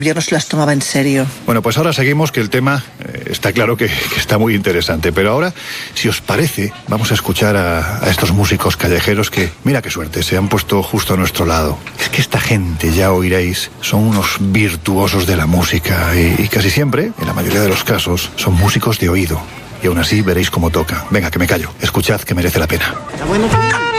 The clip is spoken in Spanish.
Yo no se las tomaba en serio. Bueno, pues ahora seguimos, que el tema está claro que está muy interesante. Pero ahora, si os parece, vamos a escuchar a estos músicos callejeros que, mira qué suerte, se han puesto justo a nuestro lado. Es que esta gente, ya oiréis, son unos virtuosos de la música y casi siempre, en la mayoría de los casos, son músicos de oído. Y aún así veréis cómo toca. Venga, que me callo. Escuchad, que merece la pena. Está bueno.